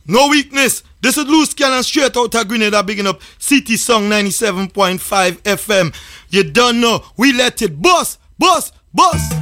No weakness. This is Loose Cannon straight out of Grenada, bigging up City Song 97.5 FM. You don't know. We let it bust, bust, bust.